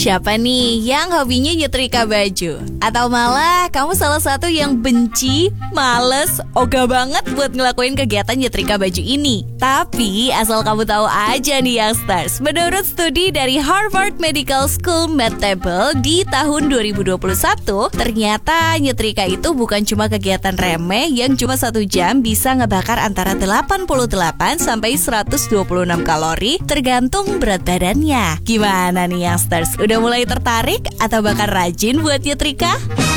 Siapa nih yang hobinya nyetrika baju? Atau malah kamu salah satu yang benci, males, ogah banget buat ngelakuin kegiatan nyetrika baju ini? Tapi asal kamu tahu aja nih youngsters, menurut studi dari Harvard Medical School Med Table di tahun 2021, ternyata nyetrika itu bukan cuma kegiatan remeh yang cuma 1 jam bisa ngebakar antara 88 sampai 126 kalori tergantung berat badannya. Gimana nih youngsters? Udah mulai tertarik atau bakal rajin buat nyetrika?